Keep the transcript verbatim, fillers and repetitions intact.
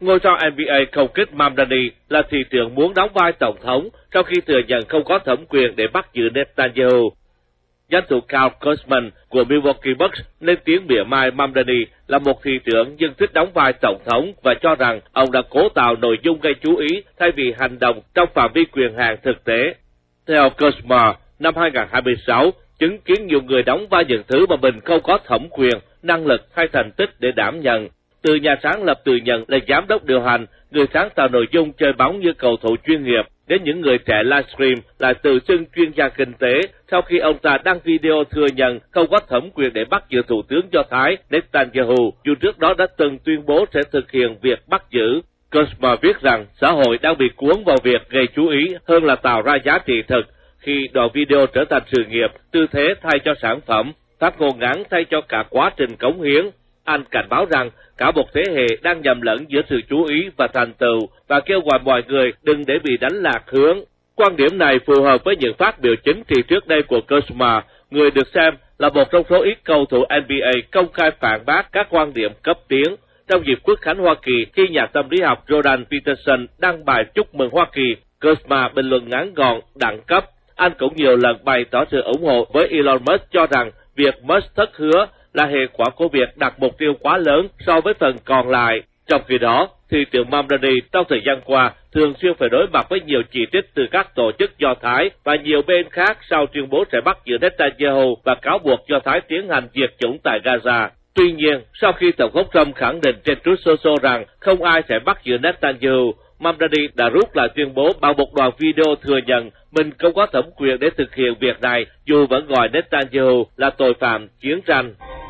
Ngôi sao N B A không kích Mamdani là thị trưởng muốn đóng vai tổng thống sau khi thừa nhận không có thẩm quyền để bắt giữ Netanyahu. Danh thủ Carl Kurtzman của Milwaukee Bucks lên tiếng mỉa mai Mamdani là một thị trưởng nhưng thích đóng vai tổng thống và cho rằng ông đã cố tạo nội dung gây chú ý thay vì hành động trong phạm vi quyền hạn thực tế. Theo Kurtzman, năm hai không hai sáu, chứng kiến nhiều người đóng vai những thứ mà mình không có thẩm quyền, năng lực hay thành tích để đảm nhận. Từ nhà sáng lập tự nhận là giám đốc điều hành, người sáng tạo nội dung chơi bóng như cầu thủ chuyên nghiệp, đến những người trẻ livestream lại tự xưng chuyên gia kinh tế sau khi ông ta đăng video thừa nhận không có thẩm quyền để bắt giữ Thủ tướng Do Thái Netanyahu, dù trước đó đã từng tuyên bố sẽ thực hiện việc bắt giữ. Kurtzman viết rằng xã hội đang bị cuốn vào việc gây chú ý hơn là tạo ra giá trị thực, khi đoạn video trở thành sự nghiệp, tư thế thay cho sản phẩm, phát ngôn ngắn thay cho cả quá trình cống hiến. Anh cảnh báo rằng cả một thế hệ đang nhầm lẫn giữa sự chú ý và thành tựu và kêu gọi mọi người đừng để bị đánh lạc hướng. Quan điểm này phù hợp với những phát biểu chính trị trước đây của Kurtzman, người được xem là một trong số ít cầu thủ N B A công khai phản bác các quan điểm cấp tiến. Trong dịp Quốc khánh Hoa Kỳ, khi nhà tâm lý học Jordan Peterson đăng bài chúc mừng Hoa Kỳ, Kurtzman bình luận ngắn gọn, đẳng cấp. Anh cũng nhiều lần bày tỏ sự ủng hộ với Elon Musk, cho rằng việc Musk thất hứa là hệ quả của việc đặt mục tiêu quá lớn so với phần còn lại. Trong khi đó, thị trưởng Mamdani trong thời gian qua thường xuyên phải đối mặt với nhiều chỉ trích từ các tổ chức Do Thái và nhiều bên khác sau tuyên bố sẽ bắt giữ Netanyahu và cáo buộc Do Thái tiến hành diệt chủng tại Gaza. Tuy nhiên, sau khi Tổng thống Trump khẳng định trên Truth Social rằng không ai sẽ bắt giữ Netanyahu, Mamdani đã rút lại tuyên bố bằng một đoạn video thừa nhận mình không có thẩm quyền để thực hiện việc này, dù vẫn gọi Netanyahu là tội phạm chiến tranh.